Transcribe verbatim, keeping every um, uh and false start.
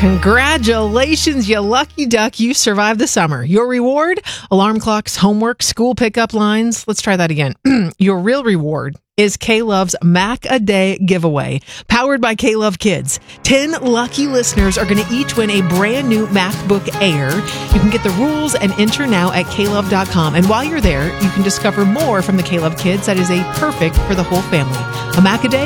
Congratulations, you lucky duck. You survived the summer. Your reward? Alarm clocks, homework, school pickup lines. Let's try that again. Your real reward is K-Love's Mac a Day giveaway, powered by K-Love Kids. Ten lucky listeners are going to each win a brand new MacBook Air. You can get the rules and enter now at K Love dot com. And while you're there, you can discover more from the K-Love Kids that is a perfect for the whole family. A Mac a Day